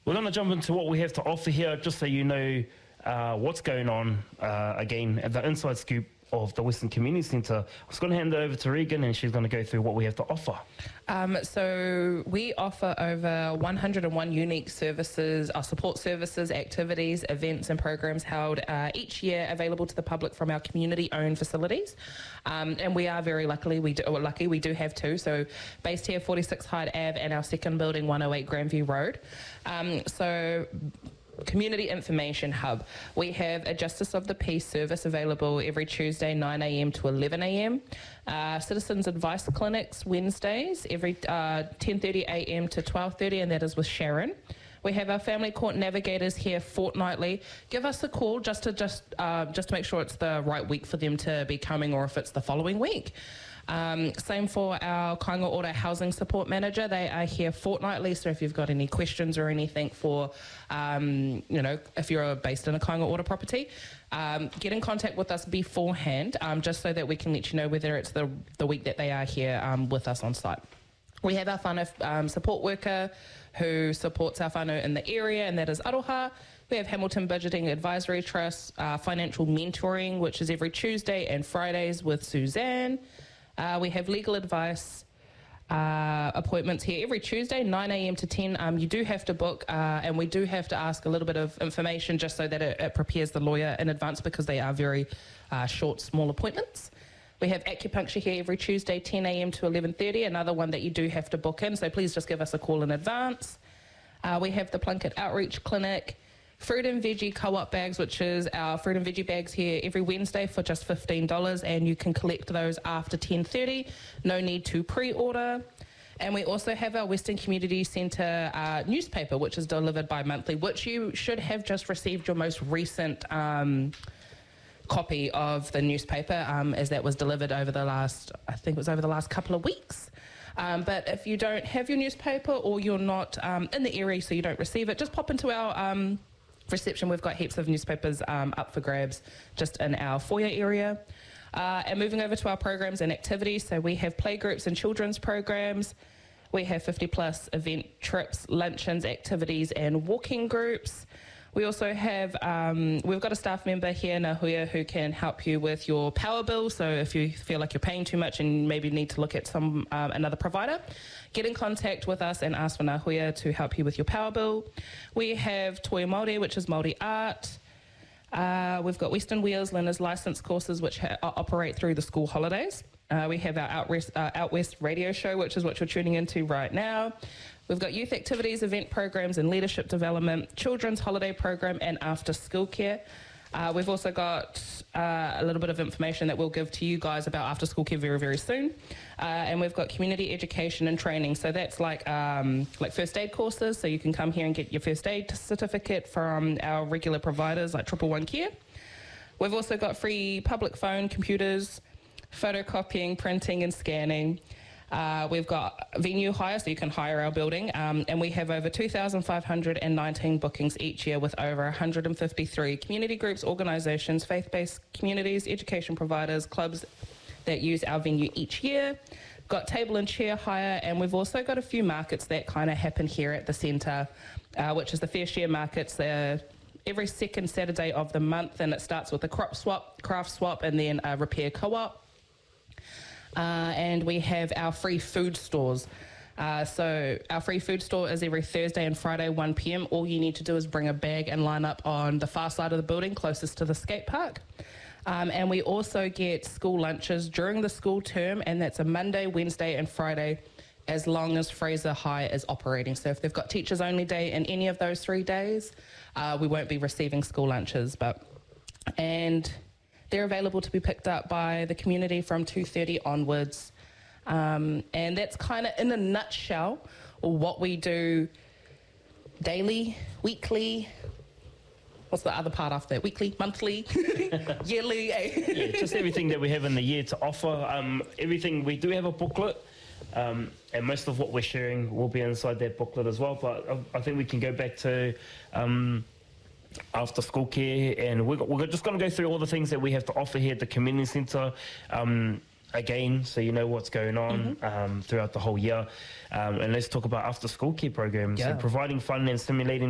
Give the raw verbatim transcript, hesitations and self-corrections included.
We're going to jump into what we have to offer here, just so you know uh, what's going on, uh, again, at the inside scoop of the Western Community Centre. I was going to hand it over to Regan, and she's going to go through what we have to offer. Um, so we offer over one hundred and one unique services, our support services, activities, events and programs held uh, each year, available to the public from our community-owned facilities. Um, and we are very luckily, we do, well, lucky we do have two. So based here, forty-six Hyde Ave, and our second building, one oh eight Grandview Road. Um, so Community Information Hub. We have a Justice of the Peace service available every Tuesday, nine a m to eleven a m Uh, Citizens Advice Clinics Wednesdays, every uh, ten thirty a m to twelve thirty, and that is with Sharon. We have our Family Court Navigators here fortnightly. Give us a call just to just uh, just to make sure it's the right week for them to be coming, or if it's the following week. Um, same for our Kainga Ora Housing Support Manager. They are here fortnightly, so if you've got any questions or anything for, um, you know, if you're based in a Kainga Ora property, um, get in contact with us beforehand, um, just so that we can let you know whether it's the, the week that they are here um, with us on site. We have our whānau um, support worker who supports our whānau in the area, and that is Aroha. We have Hamilton Budgeting Advisory Trust, uh, Financial Mentoring, which is every Tuesday and Fridays with Suzanne. Uh, we have legal advice uh, appointments here every Tuesday, nine a m to ten. Um, you do have to book, uh, and we do have to ask a little bit of information just so that it, it prepares the lawyer in advance, because they are very uh, short, small appointments. We have acupuncture here every Tuesday, ten a m to eleven thirty, another one that you do have to book in, so please just give us a call in advance. Uh, we have the Plunkett Outreach Clinic. Fruit and veggie co-op bags, which is our fruit and veggie bags here every Wednesday for just fifteen dollars, and you can collect those after ten thirty. No need to pre-order. And we also have our Western Community Centre uh, newspaper, which is delivered bi-monthly, which you should have just received your most recent um, copy of the newspaper, um, as that was delivered over the last, I think it was over the last couple of weeks. Um, but if you don't have your newspaper, or you're not um, in the area so you don't receive it, just pop into our um, reception. We've got heaps of newspapers um, up for grabs just in our foyer area. Uh, and moving over to our programs and activities, so we have playgroups and children's programs. We have fifty plus event trips, luncheons, activities and walking groups. We also have, um, we've got a staff member here, Nahuya, who can help you with your power bill. So if you feel like you're paying too much and maybe need to look at some um, another provider, get in contact with us and ask for Nahuya to help you with your power bill. We have Toi Māori, which is Māori art. Uh, we've got Western Wheels learners license courses, which ha- operate through the school holidays. Uh, we have our Out West, uh, Out West radio show, which is what you're tuning into right now. We've got youth activities, event programs and leadership development, children's holiday program and after school care. Uh, we've also got uh, a little bit of information that we'll give to you guys about after school care very, very soon. Uh, and we've got community education and training. So that's like um, like first aid courses. So you can come here and get your first aid certificate from our regular providers like Triple One Care. We've also got free public phone, computers, photocopying, printing and scanning. Uh, we've got venue hire, so you can hire our building, um, and we have over two thousand five hundred nineteen bookings each year with over one hundred fifty-three community groups, organisations, faith-based communities, education providers, clubs that use our venue each year. Got table and chair hire, and we've also got a few markets that kind of happen here at the centre, uh, which is the Fair Share Markets. They're every second Saturday of the month, and it starts with a crop swap, craft swap, and then a repair co-op. Uh, and we have our free food stores. Uh, so our free food store is every Thursday and Friday, one p m. All you need to do is bring a bag and line up on the far side of the building closest to the skate park. Um, and we also get school lunches during the school term, and that's a Monday, Wednesday and Friday, as long as Fraser High is operating. So if they've got teachers only day in any of those three days, uh, we won't be receiving school lunches. But and they're available to be picked up by the community from two thirty onwards. Um, and that's kind of in a nutshell what we do daily, weekly. What's the other part after that? Weekly, monthly, yearly. Yeah, just everything that we have in the year to offer. Um, everything, we do have a booklet. Um, and most of what we're sharing will be inside that booklet as well. But I, I think we can go back to Um, after school care, and we're, we're just going to go through all the things that we have to offer here at the community centre um, again, so you know what's going on mm-hmm. um, throughout the whole year. Um, and let's talk about after school care programs yeah. and providing fun and stimulating